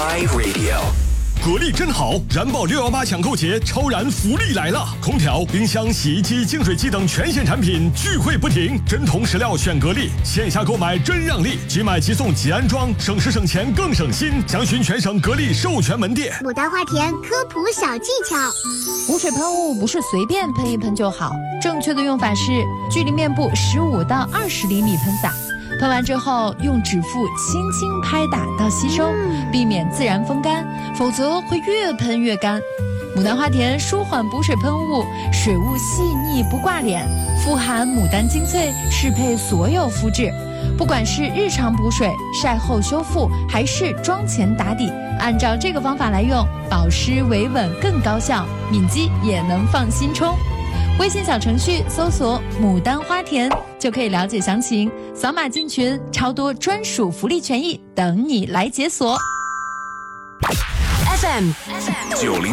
My Radio。 格力真好，燃爆618抢购节，超燃福利来了！空调、冰箱、洗衣机、净水机等全线产品聚会不停，真铜实料选格力，线下购买真让利，即买即送即安装，省时省钱更省心。详询全省格力授权门店。 牡丹花田科普小技巧： 补水喷雾不是随便喷一喷就好，正确的用法是距离面部15到20厘米喷洒。喷完之后，用指腹轻轻拍打到吸收，避免自然风干，否则会越喷越干。牡丹花田舒缓补水喷雾，水雾细腻不挂脸，富含牡丹精粹，适配所有肤质。不管是日常补水、晒后修复，还是妆前打底，按照这个方法来用，保湿维稳更高效，敏肌也能放心冲。微信小程序搜索牡丹花田就可以了解详情，扫码进群，超多专属福利权益等你来解锁。 FM 90。